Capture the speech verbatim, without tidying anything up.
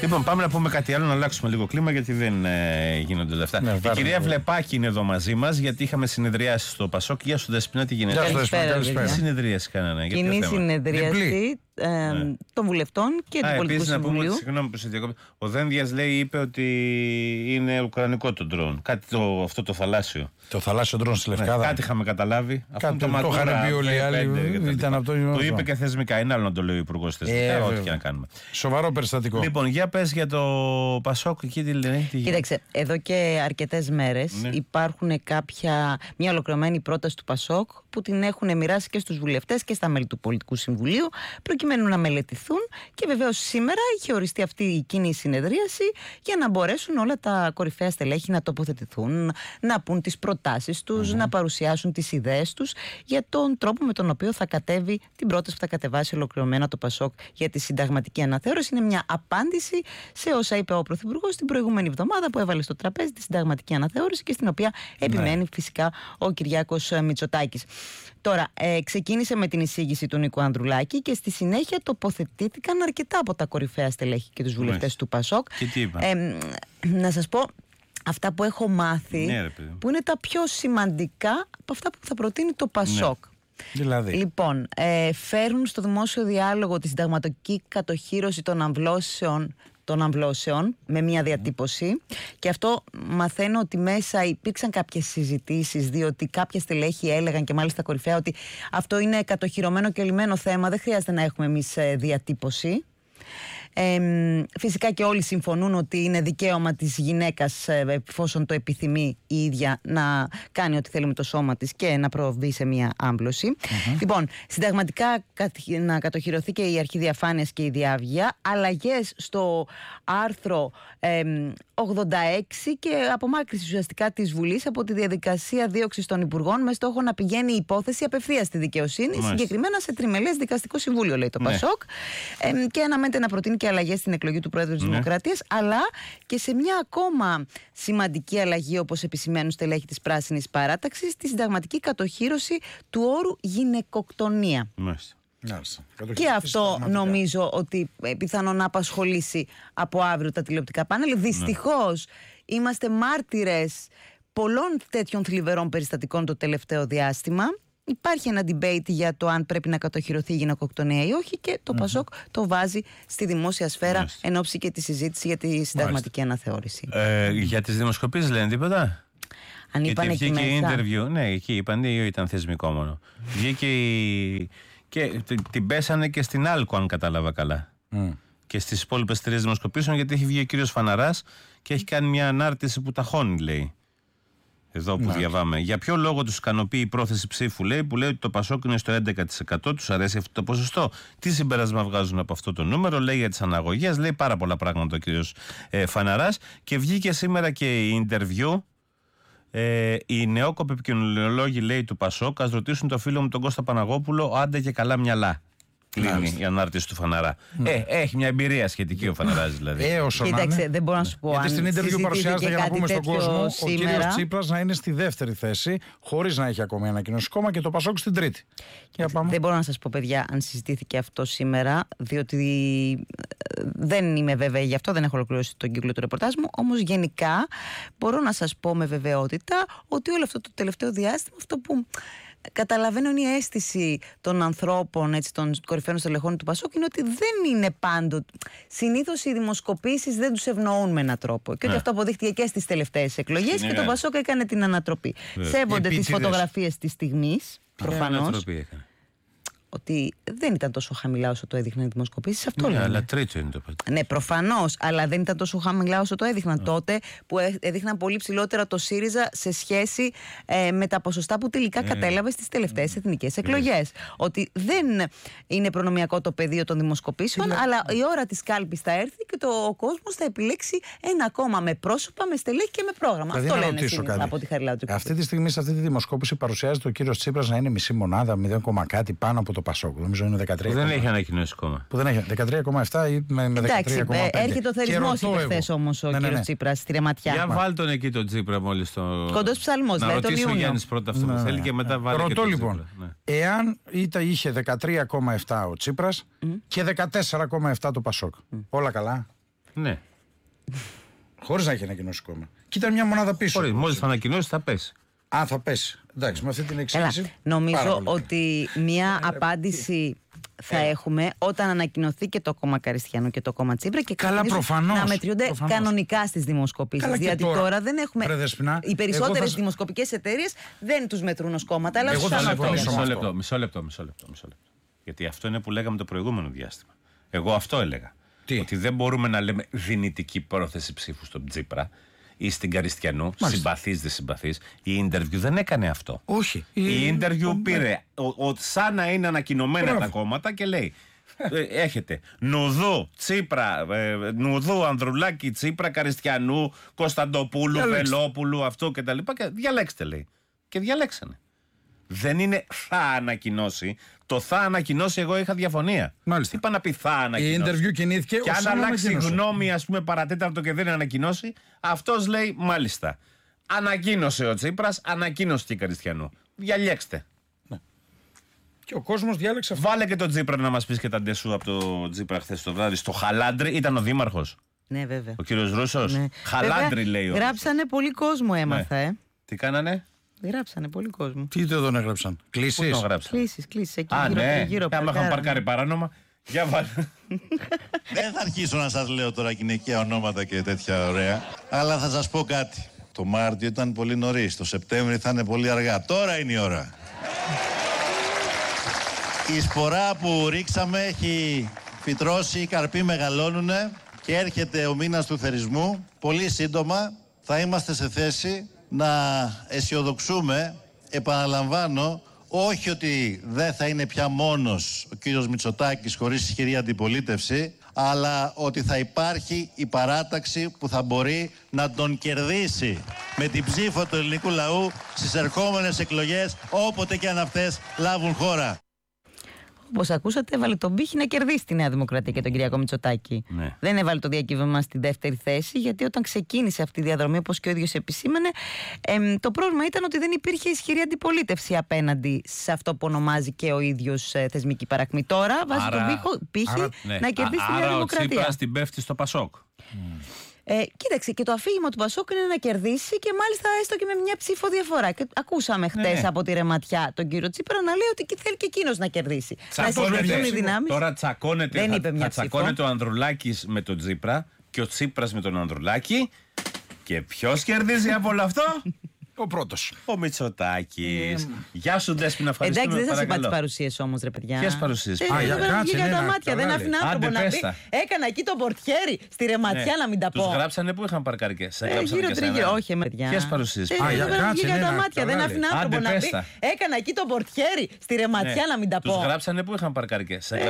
Λοιπόν, πάμε να πούμε κάτι άλλο, να αλλάξουμε λίγο κλίμα, γιατί δεν ε, γίνονται όλα αυτά. Ναι, η κυρία Βλεπάκη είναι εδώ μαζί μας, γιατί είχαμε συνεδριάσει στο Πασόκ. Γεια σου, Δεσπινά, τι γίνεται? Καλησπέρα. Τι συνεδρίαση κάνανε? Κοινή συνεδρίαση ε, ναι. των βουλευτών και Α, του Πολιτικού Συμβουλίου. Να πούμε, συγγνώμη που σε διακόπτω. Ο Δένδιας λέει, είπε ότι είναι ουκρανικό το ντρόν. Κάτι το, αυτό το θαλάσσιο. Το θαλάσσιο ντρόν στη Λευκάδα. Ναι, κάτι είχαμε καταλάβει. Κάτι το, το είχαν πει όλοι οι άλλοι. Ήταν από το, το είπε και θεσμικά. Είναι άλλο να το λέει ο Υπουργός θεσμικά. Ε, ό,τι και να κάνουμε. Σοβαρό περιστατικό. Λοιπόν, για πες για το Πασόκ. Εκεί τι λένε. Κοίταξε, εδώ και αρκετές μέρες ναι. υπάρχουν κάποια, μια ολοκληρωμένη πρόταση του Πασόκ που την έχουν μοιράσει και στους βουλευτές και στα μέλη του Πολιτικού Συμβουλίου, προκειμένου να μελετηθούν, και βεβαίως σήμερα είχε οριστεί αυτή η κοινή συνεδρίαση για να μπορέσουν όλα τα κορυφαία στελέχη να τοποθετηθούν, να πούν τις προτάσεις τους, mm-hmm. να παρουσιάσουν τις ιδέες τους για τον τρόπο με τον οποίο θα κατέβει την πρόταση που θα κατεβάσει ολοκληρωμένα το Πασόκ για τη συνταγματική αναθεώρηση. Είναι μια απάντηση σε όσα είπε ο Πρωθυπουργός την προηγούμενη εβδομάδα, που έβαλε στο τραπέζι τη συνταγματική αναθεώρηση και στην οποία επιμένει mm-hmm. φυσικά ο Κυριάκος Μητσοτάκης. Τώρα, ε, ξεκίνησε με την εισήγηση του Νίκου Ανδρουλάκη και στη συνέχεια τοποθετήθηκαν αρκετά από τα κορυφαία στελέχη και τους βουλευτές του Πασόκ. Και τι είπαν? Ε, να σας πω αυτά που έχω μάθει, ναι, που είναι τα πιο σημαντικά από αυτά που θα προτείνει το Πασόκ. Ναι. Δηλαδή. Λοιπόν, ε, φέρνουν στο δημόσιο διάλογο τη συνταγματική κατοχύρωση των αμβλώσεων των αμβλώσεων με μια διατύπωση, και αυτό μαθαίνω ότι μέσα υπήρξαν κάποιες συζητήσεις, διότι κάποια στελέχη έλεγαν, και μάλιστα κορυφαία, ότι αυτό είναι κατοχυρωμένο και λυμμένο θέμα, δεν χρειάζεται να έχουμε εμείς διατύπωση. Ε, φυσικά και όλοι συμφωνούν ότι είναι δικαίωμα της γυναίκας, εφόσον το επιθυμεί η ίδια, να κάνει ό,τι θέλει με το σώμα της και να προβεί σε μια άμβλωση. Mm-hmm. Λοιπόν, συνταγματικά να κατοχυρωθεί και η αρχή διαφάνειας και η διάβγεια, αλλαγές στο άρθρο ε, ογδόντα έξι και απομάκρυνση ουσιαστικά της Βουλής από τη διαδικασία δίωξης των υπουργών, με στόχο να πηγαίνει η υπόθεση απευθείας στη δικαιοσύνη, Μάλιστα. συγκεκριμένα σε τριμελές δικαστικό συμβούλιο, λέει το ναι. Πασόκ, ε, και αναμένεται να προτείνει και αλλαγές στην εκλογή του Πρόεδρου της ναι. Δημοκρατίας, αλλά και σε μια ακόμα σημαντική αλλαγή, όπως επισημαίνουν στελέχη της Πράσινης Παράταξης, τη συνταγματική κατοχύρωση του όρου γυναικοκτονία. Μάλιστα. Και αυτό νομίζω ότι πιθανόν να απασχολήσει από αύριο τα τηλεοπτικά πάνελ. Δυστυχώς ναι. είμαστε μάρτυρες πολλών τέτοιων θλιβερών περιστατικών το τελευταίο διάστημα. Υπάρχει ένα debate για το αν πρέπει να κατοχυρωθεί η γυναικοκτονία ή όχι, και το mm-hmm. Πασόκ το βάζει στη δημόσια σφαίρα mm-hmm. εν ώψη και τη συζήτηση για τη συνταγματική mm-hmm. αναθεώρηση. Ε, για τις δημοσκοπήσεις λένε τίποτα? Αν είπαν εκεί μέσα. Βγήκε interview, ναι, εκεί είπαν, ή ήταν θεσμικό μόνο. Βγήκε η... και την πέσανε και στην Άλκο, αν κατάλαβα καλά. Mm. Και στις υπόλοιπες τρεις δημοσκοπήσεων, γιατί έχει βγει ο κύριος Φαναράς και έχει κάνει μια ανάρτηση που ταχώνει, λέει. Εδώ που ναι. διαβάμε. Για ποιο λόγο τους ικανοποιεί η πρόθεση ψήφου, λέει, που λέει ότι το Πασόκ είναι στο έντεκα τοις εκατό, τους αρέσει αυτό το ποσοστό. Τι συμπέρασμα βγάζουν από αυτό το νούμερο? Λέει για τις αναγωγές, λέει πάρα πολλά πράγματα ο κύριος ε, Φαναράς. Και βγήκε σήμερα και η interview. Ε, οι νεόκοποι επικοινωνιολόγοι, λέει, του Πασόκ, ας ρωτήσουν το φίλο μου τον Κώστα Παναγόπουλο, άντε και καλά μυαλά. Κλείνει η ανάρτηση του Φαναρά. Ναι. Ε, έχει μια εμπειρία σχετική ο Φαναράς, δηλαδή. Ε, όσο Κοίταξε, δεν μπορώ να σου πω. Γιατί αν στην interview παρουσιάζεται, για να πούμε στον κόσμο, σήμερα, ο κύριος Τσίπρας να είναι στη δεύτερη θέση, χωρίς να έχει ακόμη ανακοινώσει κόμμα, και το Πασόκ στην τρίτη. Δεν μπορώ να σας πω, παιδιά, αν συζητήθηκε αυτό σήμερα, διότι δεν είμαι βέβαιη γι' αυτό, δεν έχω ολοκληρώσει τον κύκλο του ρεπορτάζ μου. Όμως γενικά μπορώ να σας πω με βεβαιότητα ότι όλο αυτό το τελευταίο διάστημα, αυτό που καταλαβαίνω είναι η αίσθηση των ανθρώπων, έτσι, των κορυφαίων στελεχών του Πασόκ, είναι ότι δεν είναι πάντοτε. Συνήθως οι δημοσκοπήσεις δεν τους ευνοούν με έναν τρόπο. Και ότι yeah. αυτό αποδείχτηκε και στις τελευταίες εκλογές yeah. και το Πασόκ έκανε την ανατροπή. Yeah. Σέβονται τις φωτογραφίες της στιγμής, προφανώς. Ότι δεν ήταν τόσο χαμηλά όσο το έδειχναν οι δημοσκοπήσεις. Αυτό ναι, λέμε. Αλλά τρίτο είναι το πρώτο. Ναι, προφανώς, αλλά δεν ήταν τόσο χαμηλά όσο το έδειχναν yeah. τότε, που έδειχναν πολύ ψηλότερα το ΣΥΡΙΖΑ σε σχέση ε, με τα ποσοστά που τελικά yeah. κατέλαβε στις τελευταίες yeah. εθνικές εκλογές. Yeah. Ότι δεν είναι προνομιακό το πεδίο των δημοσκοπήσεων, yeah. αλλά η ώρα της κάλπης θα έρθει και το, ο κόσμος θα επιλέξει ένα κόμμα με πρόσωπα, με στελέχη και με πρόγραμμα. Δηλαδή, αυτό λένε σήμερα, από τη Χαριλάου. Αυτή τη στιγμή, σε αυτή τη δημοσκόπηση, παρουσιάζεται ο κύριος Τσίπρας να είναι μισή μονάδα, μηδέν, κάτι πάνω από το Πασόκ. Νομίζω είναι δεκατρία. Που δεν έχει ανακοινώσει κόμμα. Που δεν έχει. δεκατρία κόμμα επτά ή με δεκατρία κόμμα πέντε. Έρχεται ο θερισμός, είπε χθες όμως ο ναι, κύριος ναι, ναι. Τσίπρας στη Ρεματιά. Για βάλ τον εκεί τον Τσίπρα μόλις το. Κοντός ψαλμός, να δηλαδή. Να ρωτήσει ο Γιάννης πρώτα αυτό ναι, που θέλει και μετά βάλει. Ρωτώ λοιπόν, ναι. εάν είχε δεκατρία κόμμα επτά ο Τσίπρας mm. και δεκατέσσερα κόμμα επτά το Πασόκ. Mm. Όλα καλά. Ναι. Χωρίς να έχει ανακοινώσει κόμμα. Και ήταν μια μονάδα πίσω. Μόλις θα ανακοινώσει θα πέσει. Α, θα πέσει. Εντάξει, με αυτή την εξήγηση. Νομίζω ότι μια απάντηση θα ναι. έχουμε όταν ανακοινωθεί και το κόμμα Καριστιανού και το κόμμα Τσίπρα και καλά, προφανώς, να μετριούνται προφανώς. κανονικά στις δημοσκοπήσεις. Γιατί τώρα, τώρα δεν έχουμε. Πρεδεσπινά, οι περισσότερες θα... δημοσκοπικές εταιρείες δεν τους μετρούν ως κόμματα, αλλά εγώ τους αναφέρω. Μισό λεπτό, μισό λεπτό, μισό λεπτό, μισό λεπτό. Γιατί αυτό είναι που λέγαμε το προηγούμενο διάστημα. Εγώ αυτό έλεγα. Τι? Ότι δεν μπορούμε να λέμε δυνητική πρόθεση ψήφου στον Τσίπρα ή στην Καριστιανού, συμπαθής, δεν συμπαθής. Η interview δεν έκανε αυτό. Όχι. Η interview πήρε ο, ο, σαν να είναι ανακοινωμένα Μπράβο. τα κόμματα και λέει ε, έχετε Νουδού, Τσίπρα, ε, Νουδού, Ανδρουλάκη, Τσίπρα, Καριστιανού, Κωνσταντοπούλου, Διαλέξτε. Βελόπουλου, αυτό κτλ. Και, και διαλέξτε, λέει. Και διαλέξανε. Δεν είναι θα ανακοινώσει. Το θα ανακοινώσει, εγώ είχα διαφωνία. Μάλιστα. Είπα να πει θα ανακοινώσει. Η interview κινήθηκε. Και αν αλλάξει γνώμη, ας πούμε, παρατέταρτο και δεν ανακοινώσει, αυτός λέει μάλιστα. Ανακοίνωσε ο Τσίπρας, ανακοίνωσε και η Καριστιανού. Διαλέξτε. Ναι. Και ο κόσμος διάλεξε αυτό. Βάλε και τον Τσίπρα να μας πεις και τα ντεσού από το Τσίπρα χθες το βράδυ. Στο Χαλάντρι ήταν ο δήμαρχος. Ναι, βέβαια. Ο κύριος Ρούσος. Ναι. Χαλάντρι λέει ο. Γράψανε πολύ κόσμο, έμαθα, ναι. ε. Τι κάνανε? Γράψανε πολύ κόσμο. Τι δεν τον έγραψαν? Κλήσεις. Πού τον γράψαν? Κλήσεις, κλήσεις. Εκεί Α, γύρω, ναι. γύρω Άμα είχαν παρκάρει παράνομα. Για βάλε. Δεν θα αρχίσω να σας λέω τώρα γυναικεία ονόματα και τέτοια ωραία. Αλλά θα σας πω κάτι. Το Μάρτιο ήταν πολύ νωρίς. Το Σεπτέμβριο θα είναι πολύ αργά. Τώρα είναι η ώρα. Η σπορά που ρίξαμε έχει φυτρώσει, οι καρποί μεγαλώνουνε και έρχεται ο μήνας του θερισμού. Πολύ σύντομα θα είμαστε σε θέση να αισιοδοξούμε, επαναλαμβάνω, όχι ότι δεν θα είναι πια μόνος ο κύριος Μητσοτάκης χωρίς ισχυρή αντιπολίτευση, αλλά ότι θα υπάρχει η παράταξη που θα μπορεί να τον κερδίσει με την ψήφο του ελληνικού λαού στις ερχόμενες εκλογές, όποτε και αν αυτές λάβουν χώρα. Όπως ακούσατε, έβαλε τον πύχη να κερδίσει τη Νέα Δημοκρατία και τον Κυριάκο Μητσοτάκη. Ναι. Δεν έβαλε το διακύβευμα στη δεύτερη θέση, γιατί όταν ξεκίνησε αυτή η διαδρομή, όπως και ο ίδιος επισήμενε, εμ, το πρόβλημα ήταν ότι δεν υπήρχε ισχυρή αντιπολίτευση απέναντι σε αυτό που ονομάζει και ο ίδιος ε, θεσμική παρακμή. Τώρα βάζει τον πύχο, πύχη άρα, ναι. να κερδίσει τη Νέα Δημοκρατία. Άρα ο Τσίπρας την πέφτει στο Πασόκ. Mm. Ε, κοίταξε, και το αφήγημα του Πασόκ είναι να κερδίσει και μάλιστα έστω και με μια ψήφο διαφορά. Και ακούσαμε χτες ναι. από τη Ρεματιά τον κύριο Τσίπρα να λέει ότι θέλει και εκείνος να κερδίσει. Τσακώνεται, να οι δυνάμεις. Τώρα τσακώνεται, δεν θα, είπε μια θα τσακώνεται ο Ανδρουλάκης με τον Τσίπρα και ο Τσίπρας με τον Ανδρουλάκη. Και ποιος κερδίζει από όλο αυτό? Ο πρώτος. Ο Μητσοτάκης. Mm. Γεια σου, Δέσποινα, ευχαριστούμε. Εντάξει, δεν σας είπα τις παρουσίες όμως, ρε παιδιά. Ποιες παρουσίες? Ε, Α, για κάτσε, για ναι, τα να, μάτια. Δεν άφηνε άνθρωπο να πει. Έκανα εκεί το πορτιέρι στη Ρεματιά ναι. να μην τα πω. Τους γράψανε που είχαν παρκάρει και σε ε, γύρω τρίγυρο, όχι, παιδιά. Ποιες παρουσίες? Α, για κάτσε, για τα μάτια. Δεν άφηνε άνθρωπο να πει. Έκανα εκεί το πορτιέρι στη Ρεματιά να μην τα πω. Τους γράψανε που είχαν παρκάρει και σε